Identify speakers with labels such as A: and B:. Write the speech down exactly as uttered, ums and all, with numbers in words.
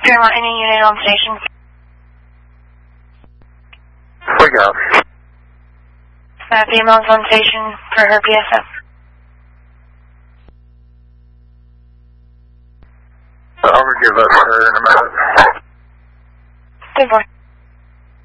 A: Paramount, any unit on station?
B: We got.
A: Uh, female's on station for her P S F.
B: I'll give that to her in a minute.
A: Good boy.